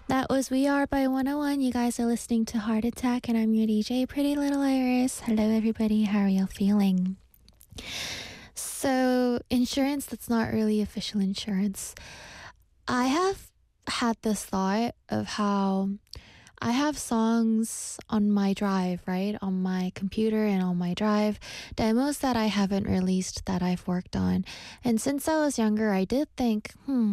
That was We Are by 101. You guys are listening to Heart Attack, and I'm your DJ, Pretty Little Iris. Hello, everybody. How are you feeling? So, insurance that's not really official insurance. I have had this thought of how I have songs on my drive, right? On my computer and on my drive, demos that I haven't released that I've worked on. And since I was younger, I did think,